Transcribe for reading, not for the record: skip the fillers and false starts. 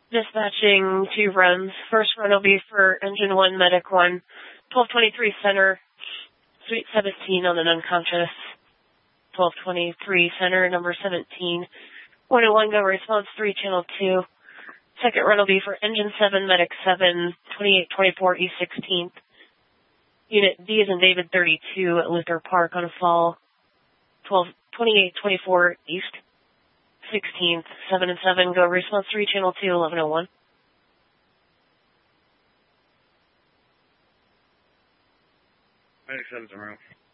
Dispatching 2 runs. First run will be for Engine 1, Medic 1, 1223 center, Suite 17 on an unconscious. 1223 center, number 17. 101 go response 3, channel 2. Second run will be for Engine 7, Medic 7, 2824 East 16th. Unit D is in David 32 at Luther Park on fall 2824 East 16th. 7 and 7 go response 3, channel 2, 1101. Medic 7's around.